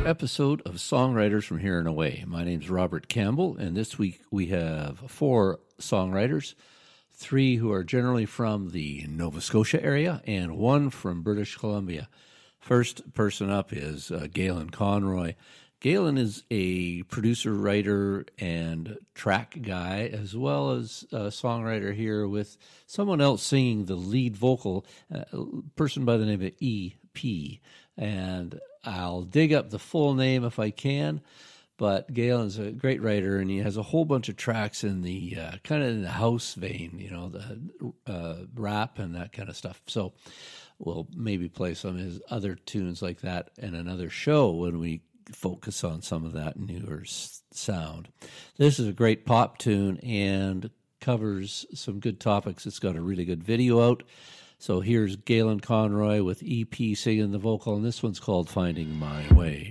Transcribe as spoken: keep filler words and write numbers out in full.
another episode of Songwriters from Here and Away. My name's Robert Campbell, and this week we have four songwriters, three who are generally from the Nova Scotia area, and one from British Columbia. First person up is uh, Galen Conroy. Galen is a producer, writer, and track guy, as well as a songwriter here with someone else singing the lead vocal, a person by the name of E P. And I'll dig up the full name if I can, but Galen's a great writer, and he has a whole bunch of tracks in the uh, kind of in the house vein, you know, the uh, rap and that kind of stuff. So we'll maybe play some of his other tunes like that in another show when we focus on some of that newer sound. This is a great pop tune and covers some good topics. It's got a really good video out. So here's Galen Conroy with E P singing the vocal, and this one's called Finding My Way.